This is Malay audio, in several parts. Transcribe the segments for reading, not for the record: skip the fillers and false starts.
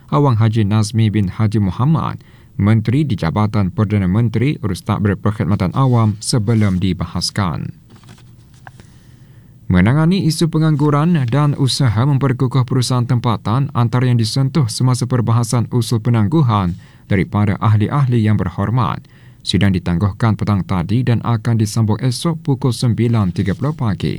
Awang Haji Nazmi bin Haji Muhammad, Menteri di Jabatan Perdana Menteri urus takbir perkhidmatan awam sebelum dibahaskan. Menangani isu pengangguran dan usaha memperkukuh perusahaan tempatan antara yang disentuh semasa perbahasan usul penangguhan daripada ahli-ahli yang berhormat. Sidang ditangguhkan petang tadi dan akan disambung esok pukul 9.30 pagi.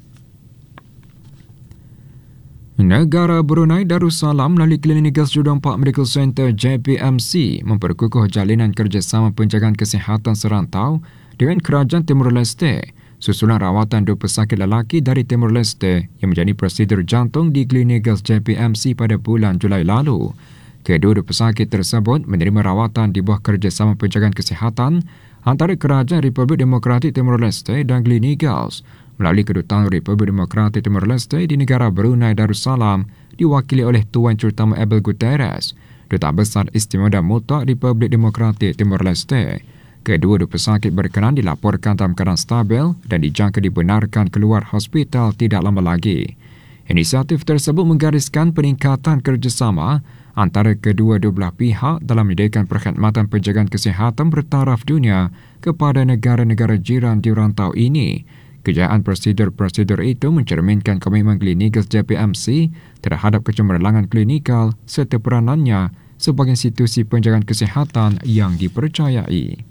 Negara Brunei Darussalam melalui Klinik Jurong Park Medical Center JPMC memperkukuh jalinan kerjasama penjagaan kesihatan serantau dengan Kerajaan Timur Leste susulan rawatan 2 pesakit lelaki dari Timur Leste yang menjalani prosedur jantung di Klinik JPMC pada bulan Julai lalu. Kedua-dua pesakit tersebut menerima rawatan di bawah kerjasama penjagaan kesihatan antara Kerajaan Republik Demokratik Timur Leste dan Gleneagles melalui Kedutaan Republik Demokratik Timur Leste di negara Brunei Darussalam diwakili oleh Tuan Terutama Abel Guterres, Duta Besar Istimewa dan Mutlak Republik Demokratik Timur Leste. Kedua-dua pesakit berkenan dilaporkan dalam keadaan stabil dan dijangka dibenarkan keluar hospital tidak lama lagi. Inisiatif tersebut menggariskan peningkatan kerjasama antara kedua-dua belah pihak dalam menyediakan perkhidmatan penjagaan kesihatan bertaraf dunia kepada negara-negara jiran di rantau ini. Kejayaan prosedur-prosedur itu mencerminkan komitmen Gleneagles JPMC terhadap kecemerlangan klinikal serta peranannya sebagai institusi penjagaan kesihatan yang dipercayai.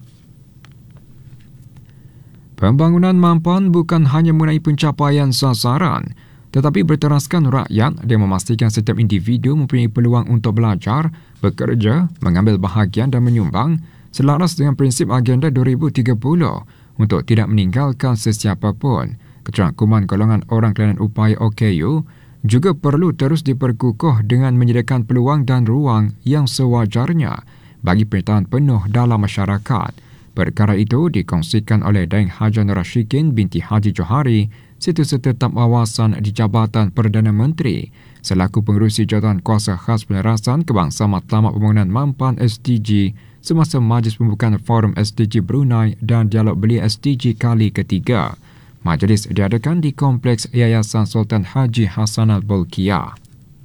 Pembangunan mampan bukan hanya mengenai pencapaian sasaran, tetapi berteraskan rakyat dan memastikan setiap individu mempunyai peluang untuk belajar, bekerja, mengambil bahagian dan menyumbang selaras dengan prinsip Agenda 2030 untuk tidak meninggalkan sesiapa pun. Keterangkuman golongan orang kelainan upaya OKU juga perlu terus diperkukuh dengan menyediakan peluang dan ruang yang sewajarnya bagi penyertaan penuh dalam masyarakat. Perkara itu dikongsikan oleh Daeng Haja Nur Rashikin binti Haji Johari, Setiausaha Tetap Awasan di Jabatan Perdana Menteri, selaku pengerusi Jawatan Kuasa Khas Penerasan Kebangsaan Matlamat Pembangunan Mampan SDG semasa Majlis Pembukaan Forum SDG Brunei dan Dialog Belia SDG kali ketiga. Majlis diadakan di Kompleks Yayasan Sultan Haji Hassanal Bolkiah.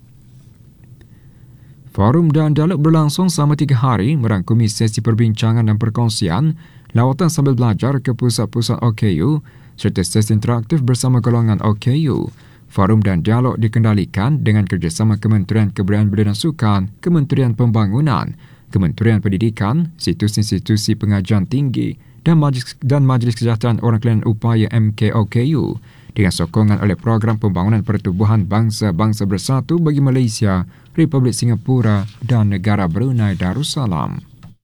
Forum dan dialog berlangsung selama 3 hari merangkumi sesi perbincangan dan perkongsian, lawatan sambil belajar ke pusat-pusat OKU serta sesi interaktif bersama golongan OKU. Forum dan dialog dikendalikan dengan kerjasama Kementerian Kebudayaan Belia dan Sukan, Kementerian Pembangunan, Kementerian Pendidikan, institusi-institusi pengajian tinggi dan Majlis Kesejahteraan Orang Kelainan Upaya MKOKU dengan sokongan oleh Program Pembangunan Pertubuhan Bangsa-Bangsa Bersatu bagi Malaysia, Republik Singapura dan negara Brunei Darussalam.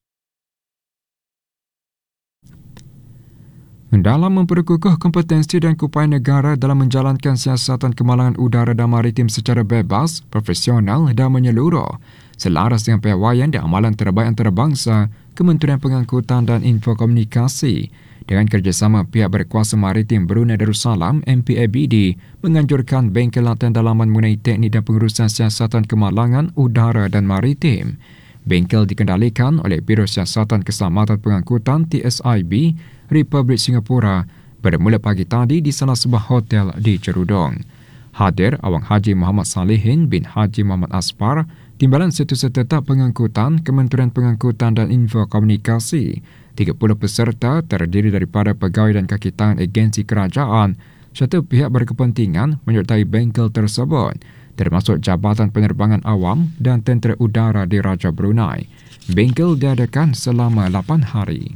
Dalam memperkukuh kompetensi dan upaya negara dalam menjalankan siasatan kemalangan udara dan maritim secara bebas, profesional dan menyeluruh, selaras dengan piawaian dan amalan terbaik antarabangsa, Kementerian Pengangkutan dan Infokomunikasi dengan kerjasama pihak berkuasa maritim Brunei Darussalam MPABD menganjurkan bengkel latihan dalaman mengenai teknik dan pengurusan siasatan kemalangan udara dan maritim. Bengkel dikendalikan oleh Biro Siasatan Keselamatan Pengangkutan TSIB Republik Singapura bermula pagi tadi di salah sebuah hotel di Cerudong. Hadir Awang Haji Muhammad Salihin bin Haji Muhammad Aspar, Timbalan Setiausaha Tetap Pengangkutan Kementerian Pengangkutan dan Infokomunikasi. 30 peserta terdiri daripada pegawai dan kaki tangan agensi kerajaan serta pihak berkepentingan menyertai bengkel tersebut, termasuk Jabatan Penerbangan Awam dan Tentera Udara di Raja Brunei. Bengkel diadakan selama 8 hari.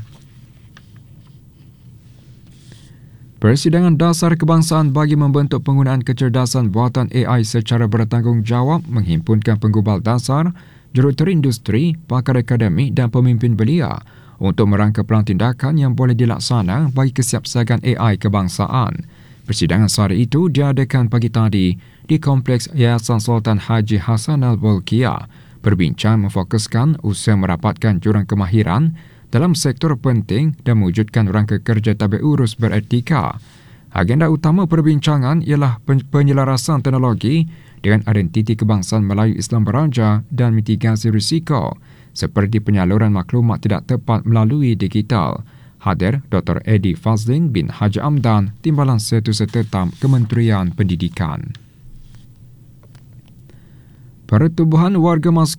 Persidangan Dasar Kebangsaan bagi membentuk penggunaan kecerdasan buatan AI secara bertanggungjawab menghimpunkan penggubal dasar, jurutera industri, pakar akademik dan pemimpin belia untuk merangka pelan tindakan yang boleh dilaksana bagi kesiapsiagaan AI kebangsaan. Persidangan sehari itu diadakan pagi tadi di Kompleks Yayasan Sultan Haji Hassanal Bolkiah. Perbincangan memfokuskan usaha merapatkan jurang kemahiran dalam sektor penting dan mewujudkan rangka kerja tabik urus beretika. Agenda utama perbincangan ialah penyelarasan teknologi dengan identiti kebangsaan Melayu Islam Beraja dan mitigasi risiko seperti penyaluran maklumat tidak tepat melalui digital. Hadir Dr. Eddie Fazlin bin Haji Amdan, Timbalan Setiausaha Tetap Kementerian Pendidikan. Pertubuhan Warga Maskin